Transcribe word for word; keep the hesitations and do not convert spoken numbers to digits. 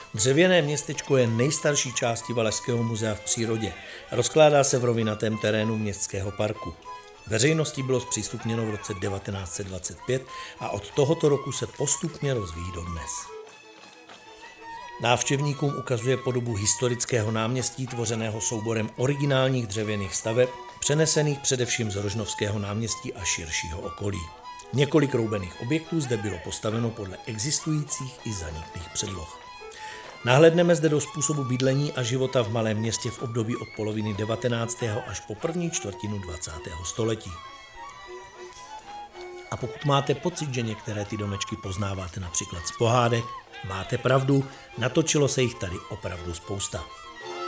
Dřevěné městečko je nejstarší částí Valašského muzea v přírodě. Rozkládá se v rovinatém terénu městského parku. Veřejnosti bylo zpřístupněno v roce devatenáct set dvacet pět a od tohoto roku se postupně rozvíjí dodnes. Návštěvníkům ukazuje podobu historického náměstí tvořeného souborem originálních dřevěných staveb, přenesených především z Rožnovského náměstí a širšího okolí. Několik roubených objektů zde bylo postaveno podle existujících i zaniklých předloh. Nahlédneme zde do způsobu bydlení a života v malém městě v období od poloviny devatenáctého až po první čtvrtinu dvacátého století. A pokud máte pocit, že některé ty domečky poznáváte například z pohádek, máte pravdu, natočilo se jich tady opravdu spousta.